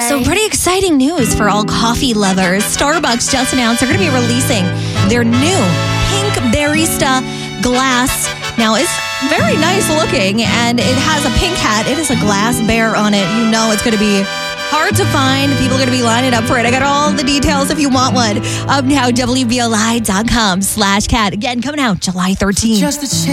So pretty exciting news for all coffee lovers. Starbucks just announced they're going to be releasing their new pink barista glass. Now, it's very nice looking, and it has a pink hat. It is a glass bear on it. You know it's going to be hard to find. People are going to be lining up for it. I got all the details if you want one. Up now, WBOLive.com/cat. Again, coming out July 13th.